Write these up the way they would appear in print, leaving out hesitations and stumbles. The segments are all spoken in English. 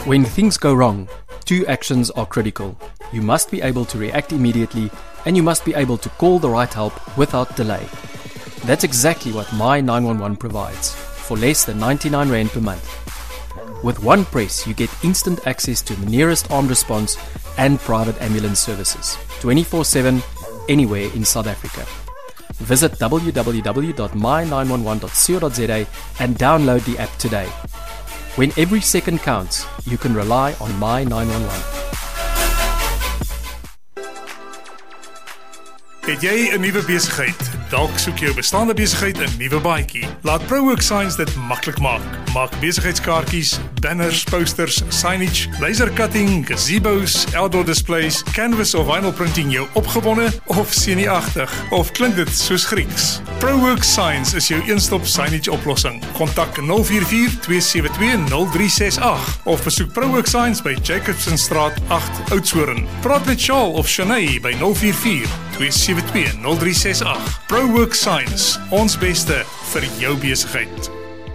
When things go wrong, two actions are critical. You must be able to react immediately, and you must be able to call the right help without delay. That's exactly what My 911 provides, for less than 99 Rand per month. With one press, you get instant access to the nearest armed response and private ambulance services, 24/7, anywhere in South Africa. Visit www.my911.co.za and download the app today. When every second counts, you can rely on My 911. Het jy 'n nuwe besigheid? Dalk soek jou bestaande besigheid 'n nuwe baadjie. Laat ProWorks Signs dit maklik maak. Maak besigheidskaartjies, banners, posters, signage, laser cutting, gazebos, outdoor displays, canvas of vinyl printing jou opgewonde of senuagtig? Of klink dit soos Grieks? ProWorks Signs is jou een-stop signage oplossing. Kontak 044-272-0368 of besoek ProWorks Signs by Jacobsenstraat 8 Oudtshoorn. Praat met Charles of Shanae by 044-272-0368. ProWorks Signs, ons beste vir jou besigheid.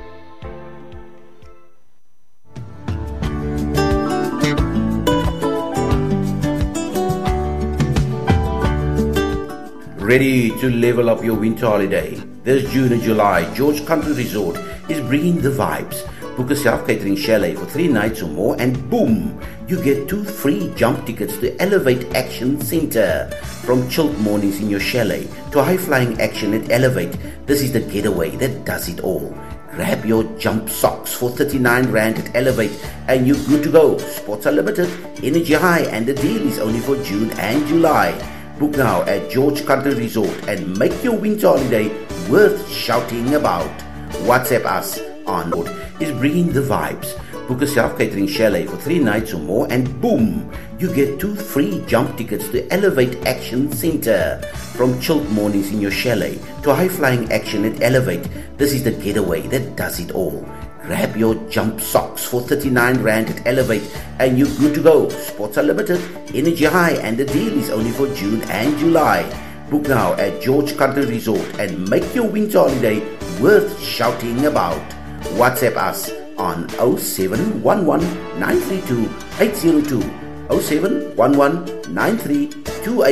Ready to level up your winter holiday? This June and July, George Country Resort is bringing the vibes. Book a self-catering chalet for 3 nights or more and boom, you get 2 free jump tickets to Elevate Action Centre. From chilled mornings in your chalet to high-flying action at Elevate, this is the getaway that does it all. Grab your jump socks for 39 Rand at Elevate and you're good to go. Spots are limited, energy high, and the deal is only for June and July. Book now at George Country Resort and make your winter holiday worth shouting about. WhatsApp us on is bringing the vibes. Book a self-catering chalet for 3 nights or more and boom, you get 2 free jump tickets to Elevate Action Centre. From chilled mornings in your chalet to high-flying action at Elevate, this is the getaway that does it all. Grab your jump socks for 39 Rand at Elevate and you're good to go. Spots are limited, energy high, and the deal is only for June and July. Book now at George Country Resort and make your winter holiday worth shouting about. WhatsApp us on 0711 932 802, 0711 932